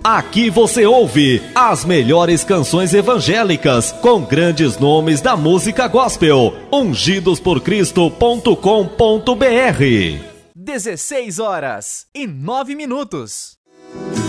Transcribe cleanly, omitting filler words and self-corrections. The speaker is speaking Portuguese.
Aqui você ouve as melhores canções evangélicas com grandes nomes da música gospel. ungidosporcristo.com.br. 16 horas e 9 minutos.